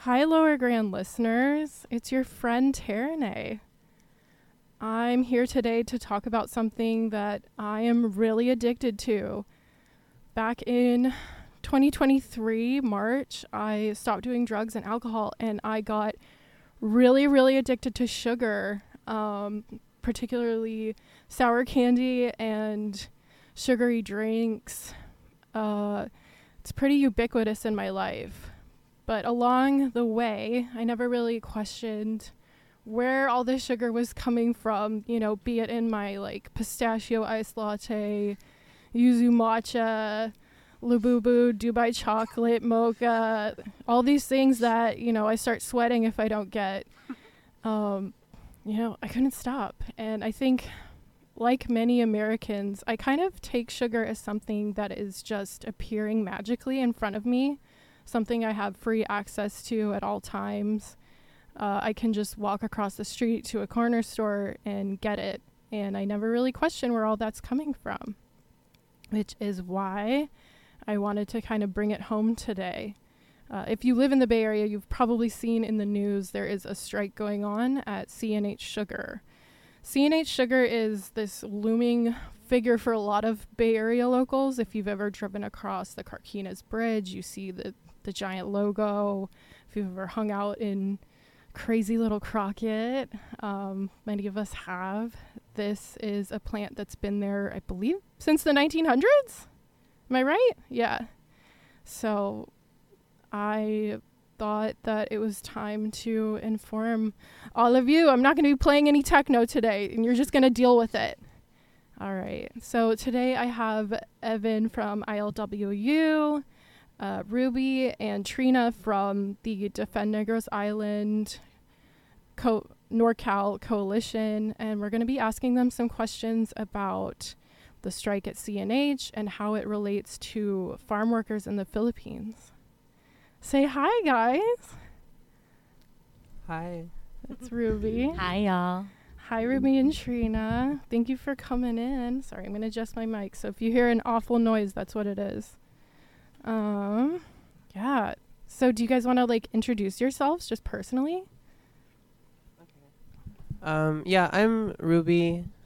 Hi, Lower Grand listeners. It's your friend Taranae. I'm here today to talk about something that I am really addicted to. Back in 2023, March, I stopped doing drugs and alcohol, and I got really, really addicted to sugar, particularly sour candy and sugary drinks. It's pretty ubiquitous in my life. But along the way, I never really questioned where all this sugar was coming from, be it in my pistachio iced latte, yuzu matcha, Labubu, Dubai chocolate, mocha, all these things that, I start sweating if I don't get. I couldn't stop. And I think, like many Americans, I kind of take sugar as something that is just appearing magically in front of me. Something I have free access to at all times. I can just walk across the street to a corner store and get it. And I never really question where all that's coming from, which is why I wanted to kind of bring it home today. If you live in the Bay Area, you've probably seen in the news there is a strike going on at C&H Sugar. C&H Sugar is this looming figure for a lot of Bay Area locals. If you've ever driven across the Carquinez Bridge, you see the giant logo. If you've ever hung out in crazy little Crockett, many of us have. This is a plant that's been there, I believe, since the 1900s. Am I right? Yeah. So I thought that it was time to inform all of you. I'm not going to be playing any techno today, and you're just going to deal with it. All right. So today I have Evan from ILWU, Ruby and Trina from the Defend Negros Island NorCal Coalition, and we're going to be asking them some questions about the strike at C&H and how it relates to farm workers in the Philippines. Say hi, guys. Hi. That's Ruby. Hi, y'all. Hi, Ruby and Trina. Thank you for coming in. Sorry, I'm going to adjust my mic. So if you hear an awful noise, that's what it is. Yeah. So do you guys want to introduce yourselves just personally? Yeah, I'm Ruby.